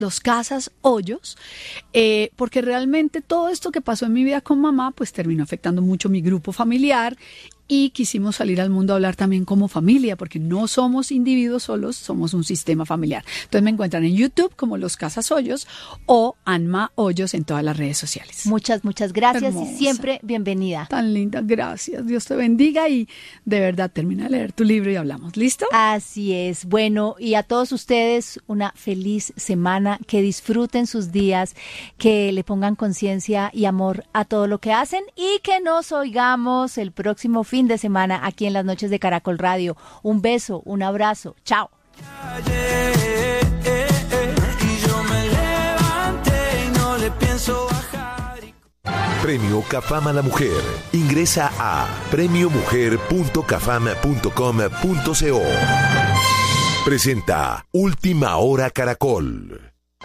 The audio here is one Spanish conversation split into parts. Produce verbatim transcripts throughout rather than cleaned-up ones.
Los Casas Hoyos, eh, porque realmente todo esto que pasó en mi vida con mamá, pues terminó afectando mucho mi grupo familiar y quisimos salir al mundo a hablar también como familia, porque no somos individuos solos, somos un sistema familiar. Entonces me encuentran en YouTube como Los Casas Hoyos o Anma Hoyos en todas las redes sociales. Muchas, muchas gracias. Hermosa. Y siempre bienvenida. Tan linda, gracias. Dios te bendiga y de verdad termina de leer tu libro y hablamos. ¿Listo? Así es. Bueno, y a todos ustedes una feliz semana, que disfruten sus días, que le pongan conciencia y amor a todo lo que hacen y que nos oigamos el próximo fin de semana aquí en las noches de Caracol Radio. Un beso, un abrazo. Chao. Premio Cafam a la Mujer. Ingresa a premio mujer punto cafam punto com punto co. Presenta Última Hora Caracol.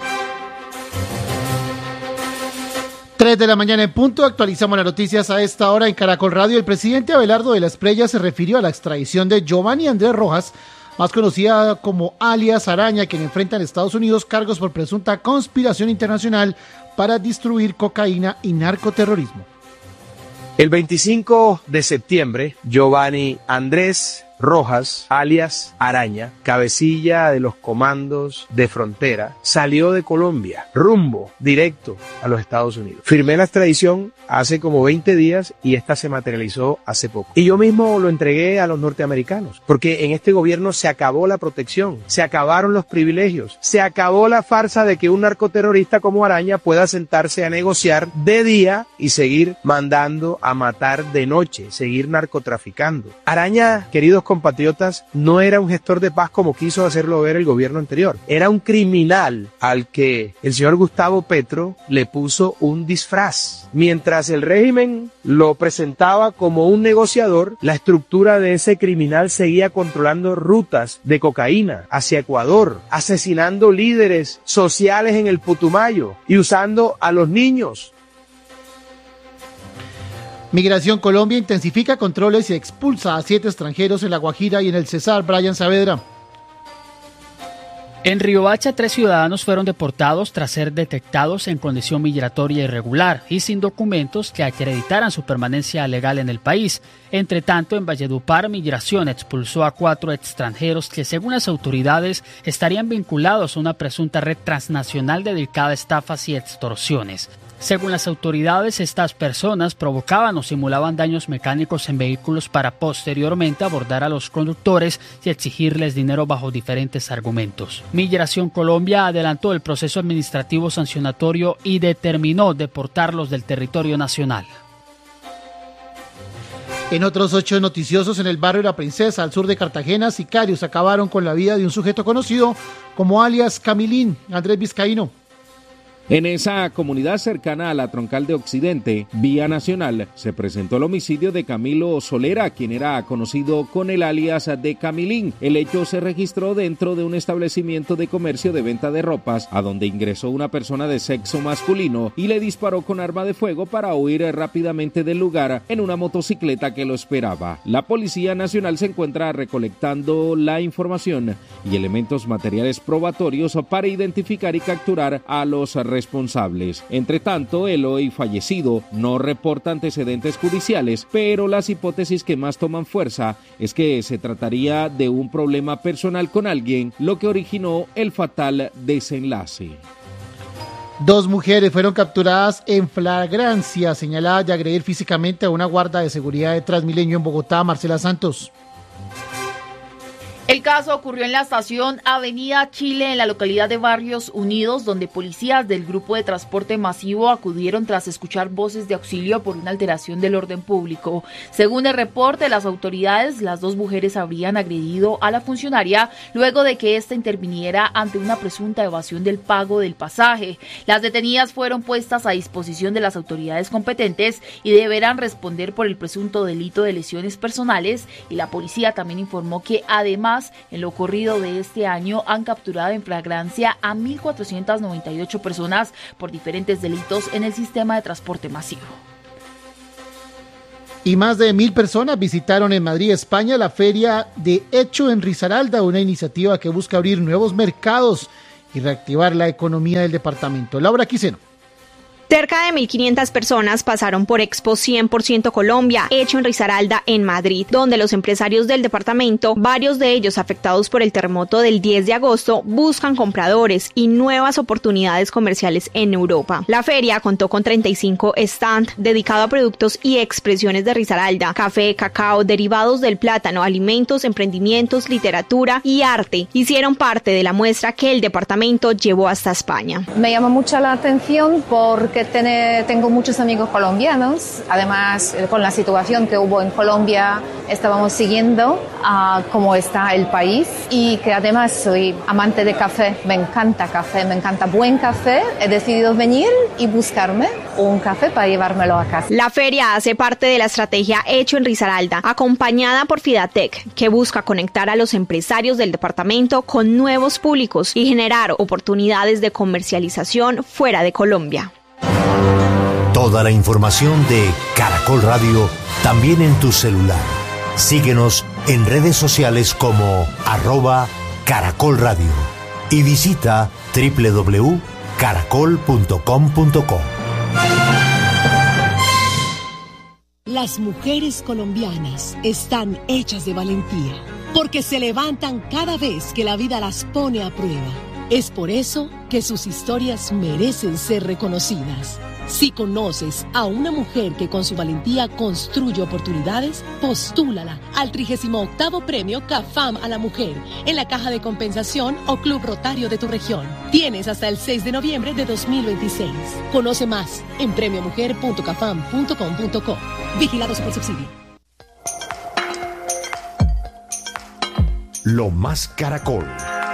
tres de la mañana en punto, actualizamos las noticias a esta hora en Caracol Radio. El presidente Abelardo de la Espriella se refirió a la extradición de Giovanni Andrés Rojas, más conocida como alias Araña, quien enfrenta en Estados Unidos cargos por presunta conspiración internacional para distribuir cocaína y narcoterrorismo. El veinticinco de septiembre, Giovanni Andrés Rojas, alias Araña, cabecilla de los comandos de frontera, salió de Colombia, rumbo directo a los Estados Unidos. Firmé la extradición hace como veinte días y esta se materializó hace poco. Y yo mismo lo entregué a los norteamericanos, porque en este gobierno se acabó la protección, se acabaron los privilegios, se acabó la farsa de que un narcoterrorista como Araña pueda sentarse a negociar de día y seguir mandando a matar de noche, seguir narcotraficando. Araña, queridos compatriotas, no era un gestor de paz como quiso hacerlo ver el gobierno anterior. Era un criminal al que el señor Gustavo Petro le puso un disfraz. Mientras el régimen lo presentaba como un negociador, la estructura de ese criminal seguía controlando rutas de cocaína hacia Ecuador, asesinando líderes sociales en el Putumayo y usando a los niños. Migración Colombia intensifica controles y expulsa a siete extranjeros en La Guajira y en el Cesar. Brian Saavedra. En Riohacha, tres ciudadanos fueron deportados tras ser detectados en condición migratoria irregular y sin documentos que acreditaran su permanencia legal en el país. Entre tanto, en Valledupar, Migración expulsó a cuatro extranjeros que, según las autoridades, estarían vinculados a una presunta red transnacional dedicada a estafas y extorsiones. Según las autoridades, estas personas provocaban o simulaban daños mecánicos en vehículos para posteriormente abordar a los conductores y exigirles dinero bajo diferentes argumentos. Migración Colombia adelantó el proceso administrativo sancionatorio y determinó deportarlos del territorio nacional. En otros ocho noticiosos, en el barrio La Princesa, al sur de Cartagena, sicarios acabaron con la vida de un sujeto conocido como alias Camilín. Andrés Vizcaíno. En esa comunidad cercana a la troncal de Occidente, vía nacional, se presentó el homicidio de Camilo Solera, quien era conocido con el alias de Camilín. El hecho se registró dentro de un establecimiento de comercio de venta de ropas, a donde ingresó una persona de sexo masculino y le disparó con arma de fuego para huir rápidamente del lugar en una motocicleta que lo esperaba. La Policía Nacional se encuentra recolectando la información y elementos materiales probatorios para identificar y capturar a los responsables. responsables. Entre tanto, el hoy fallecido no reporta antecedentes judiciales, pero las hipótesis que más toman fuerza es que se trataría de un problema personal con alguien, lo que originó el fatal desenlace. Dos mujeres fueron capturadas en flagrancia, señaladas de agredir físicamente a una guarda de seguridad de Transmilenio en Bogotá. Marcela Santos. El caso ocurrió en la estación Avenida Chile, en la localidad de Barrios Unidos, donde policías del grupo de transporte masivo acudieron tras escuchar voces de auxilio por una alteración del orden público. Según el reporte de las autoridades, las dos mujeres habrían agredido a la funcionaria luego de que ésta interviniera ante una presunta evasión del pago del pasaje. Las detenidas fueron puestas a disposición de las autoridades competentes y deberán responder por el presunto delito de lesiones personales, y la policía también informó que además en lo ocurrido de este año han capturado en flagrancia a mil cuatrocientas noventa y ocho personas por diferentes delitos en el sistema de transporte masivo. Y más de mil personas visitaron en Madrid, España, la feria de Hecho en Risaralda, una iniciativa que busca abrir nuevos mercados y reactivar la economía del departamento. Laura Quiseno. Cerca de mil quinientas personas pasaron por Expo cien por ciento Colombia, hecho en Risaralda, en Madrid, donde los empresarios del departamento, varios de ellos afectados por el terremoto del diez de agosto, buscan compradores y nuevas oportunidades comerciales en Europa. La feria contó con treinta y cinco stands dedicados a productos y expresiones de Risaralda: café, cacao, derivados del plátano, alimentos, emprendimientos, literatura y arte. Hicieron parte de la muestra que el departamento llevó hasta España. Me llama mucho la atención porque que tiene, tengo muchos amigos colombianos. Además, con la situación que hubo en Colombia, estábamos siguiendo uh, cómo está el país, y que además soy amante de café. Me encanta café, me encanta buen café. He decidido venir y buscarme un café para llevármelo a casa. La feria hace parte de la estrategia Hecho en Risaralda, acompañada por Fidatec, que busca conectar a los empresarios del departamento con nuevos públicos y generar oportunidades de comercialización fuera de Colombia. Toda la información de Caracol Radio también en tu celular. Síguenos en redes sociales como arroba Caracol Radio y visita doble u doble u doble u punto caracol punto com punto co. Las mujeres colombianas están hechas de valentía, porque se levantan cada vez que la vida las pone a prueba. Es por eso que sus historias merecen ser reconocidas. Si conoces a una mujer que con su valentía construye oportunidades, postúlala al trigésimo octavo Premio CAFAM a la Mujer en la Caja de Compensación o Club Rotario de tu región. Tienes hasta el seis de noviembre de dos mil veintiséis. Conoce más en premio mujer punto cafam punto com punto co. Vigilado Supersubsidio. Lo Más Caracol.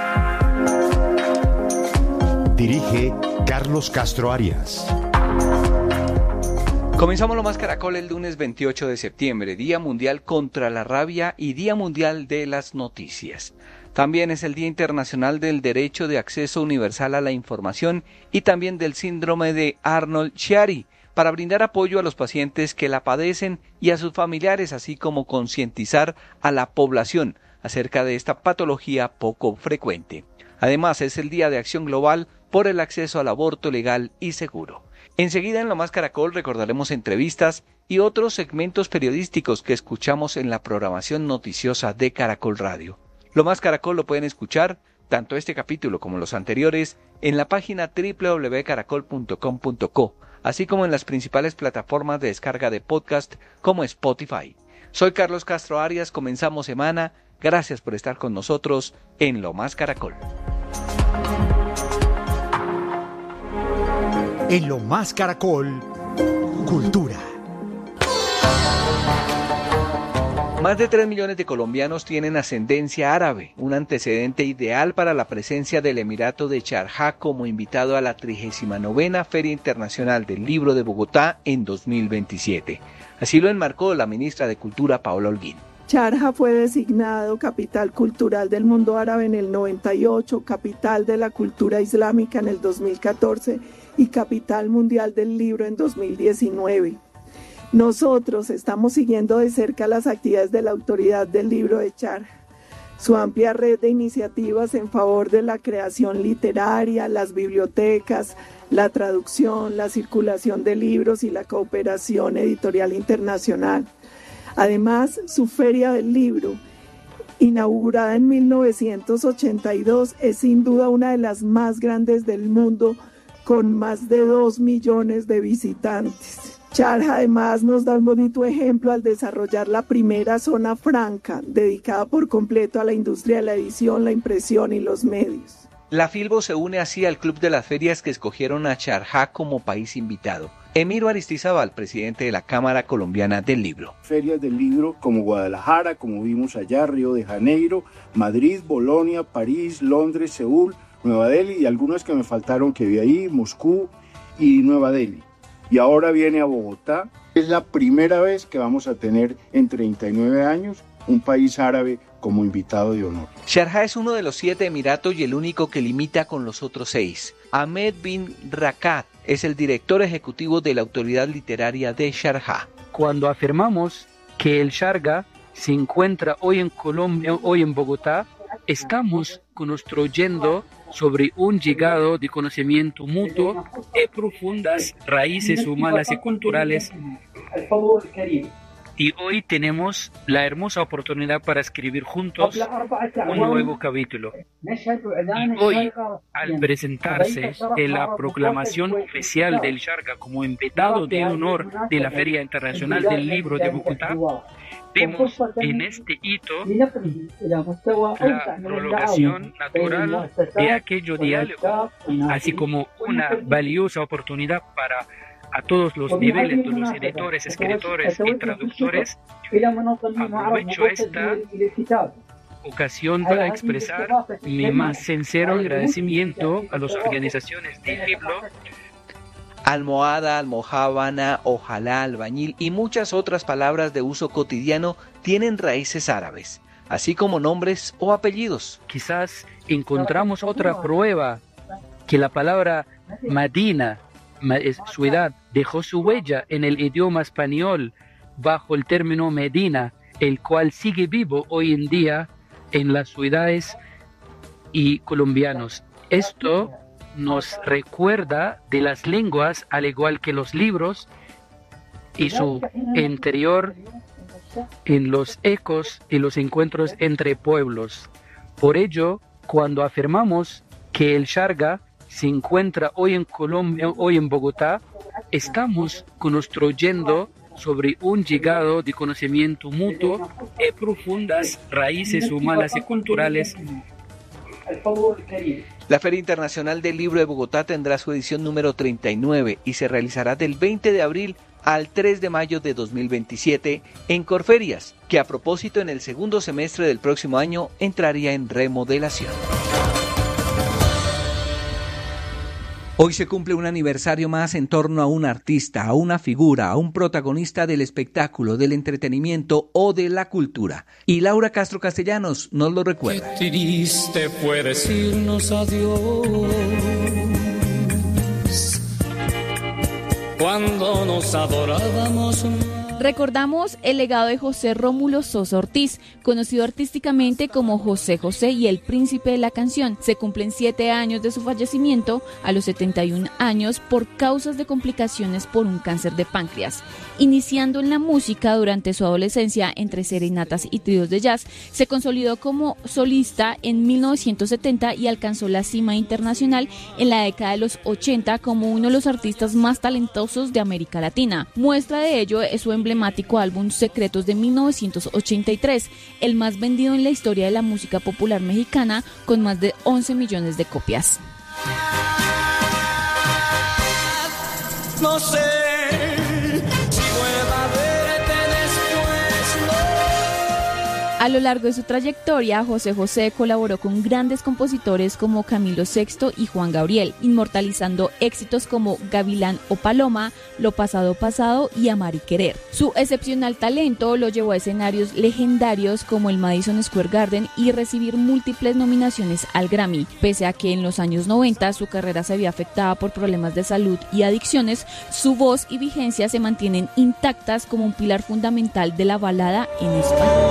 Dirige Carlos Castro Arias. Comenzamos Lo Más Caracol el lunes veintiocho de septiembre, Día Mundial contra la Rabia y Día Mundial de las Noticias. También es el Día Internacional del Derecho de Acceso Universal a la Información y también del síndrome de Arnold-Chiari, para brindar apoyo a los pacientes que la padecen y a sus familiares, así como concientizar a la población acerca de esta patología poco frecuente. Además, es el Día de Acción Global por el acceso al aborto legal y seguro. Enseguida en Lo Más Caracol recordaremos entrevistas y otros segmentos periodísticos que escuchamos en la programación noticiosa de Caracol Radio. Lo Más Caracol lo pueden escuchar, tanto este capítulo como los anteriores, en la página doble u doble u doble u punto caracol punto com punto co, así como en las principales plataformas de descarga de podcast como Spotify. Soy Carlos Castro Arias, comenzamos semana. Gracias por estar con nosotros en Lo Más Caracol. En Lo Más Caracol, Cultura. Más de tres millones de colombianos tienen ascendencia árabe, un antecedente ideal para la presencia del Emirato de Sharjah como invitado a la trigésima novena Feria Internacional del Libro de Bogotá en dos mil veintisiete. Así lo enmarcó la ministra de Cultura, Paola Holguín. Sharjah fue designado capital cultural del mundo árabe en el noventa y ocho, capital de la cultura islámica en el dos mil catorce y capital mundial del libro en dos mil diecinueve. Nosotros estamos siguiendo de cerca las actividades de la Autoridad del Libro de Sharjah, su amplia red de iniciativas en favor de la creación literaria, las bibliotecas, la traducción, la circulación de libros y la cooperación editorial internacional. Además, su Feria del Libro, inaugurada en mil novecientos ochenta y dos, es sin duda una de las más grandes del mundo, con más de dos millones de visitantes. Sharjah además nos da un bonito ejemplo al desarrollar la primera zona franca, dedicada por completo a la industria de la edición, la impresión y los medios. La Filbo se une así al club de las ferias que escogieron a Sharjah como país invitado. Emiro Aristizábal, presidente de la Cámara Colombiana del Libro. Ferias del libro como Guadalajara, como vimos allá, Río de Janeiro, Madrid, Bolonia, París, Londres, Seúl, Nueva Delhi y algunas que me faltaron que vi ahí, Moscú y Nueva Delhi. Y ahora viene a Bogotá. Es la primera vez que vamos a tener en treinta y nueve años un país árabe como invitado de honor. Sharjah es uno de los siete emiratos y el único que limita con los otros seis. Ahmed bin Rakat es el director ejecutivo de la Autoridad Literaria de Sharjah. Cuando afirmamos que el Sharjah se encuentra hoy en Colombia, hoy en Bogotá, estamos construyendo sobre un legado de conocimiento mutuo y profundas raíces humanas y culturales. Y hoy tenemos la hermosa oportunidad para escribir juntos un nuevo capítulo. Y hoy, al presentarse en la proclamación oficial del Sharga como invitado de honor de la Feria Internacional del Libro de Bogotá, vemos en este hito la prolongación natural de aquello diálogo, así como una valiosa oportunidad para a todos los niveles de los editores, escritores y traductores. Aprovecho esta ocasión para expresar mi más sincero agradecimiento a las organizaciones de libro, almohada, almojábana, ojalá, albañil y muchas otras palabras de uso cotidiano tienen raíces árabes, así como nombres o apellidos. Quizás encontramos otra prueba que la palabra Madina, ciudad, dejó su huella en el idioma español bajo el término Medina, el cual sigue vivo hoy en día en las ciudades y colombianos. Esto nos recuerda de las lenguas, al igual que los libros y su interior en los ecos y los encuentros entre pueblos. Por ello, cuando afirmamos que el Sharga se encuentra hoy en Colombia, hoy en Bogotá, estamos construyendo sobre un legado de conocimiento mutuo y profundas raíces humanas y culturales. La Feria Internacional del Libro de Bogotá tendrá su edición número treinta y nueve y se realizará del veinte de abril al tres de mayo de dos mil veintisiete en Corferias, que a propósito en el segundo semestre del próximo año entraría en remodelación. Hoy se cumple un aniversario más en torno a un artista, a una figura, a un protagonista del espectáculo, del entretenimiento o de la cultura. Y Laura Castro Castellanos nos lo recuerda. Qué triste fue decirnos adiós cuando nos adorábamos. Recordamos el legado de José Rómulo Sosa Ortiz, conocido artísticamente como José José y el príncipe de la canción. Se cumplen siete años de su fallecimiento a los setenta y un años por causas de complicaciones por un cáncer de páncreas. Iniciando en la música durante su adolescencia entre serenatas y tríos de jazz, se consolidó como solista en mil novecientos setenta y alcanzó la cima internacional en la década de los ochenta como uno de los artistas más talentosos de América Latina. Muestra de ello es su emblemático álbum Secretos de mil novecientos ochenta y tres, el más vendido en la historia de la música popular mexicana, con más de once millones de copias. No sé si vuelva a verte después, no. A lo largo de su trayectoria, José José colaboró con grandes compositores como Camilo sexto y Juan Gabriel, inmortalizando éxitos como Gavilán o Paloma, Lo pasado pasado y Amar y querer. Su excepcional talento lo llevó a escenarios legendarios como el Madison Square Garden y recibir múltiples nominaciones al Grammy. Pese a que en los años noventa su carrera se vio afectada por problemas de salud y adicciones, su voz y vigencia se mantienen intactas como un pilar fundamental de la balada en español.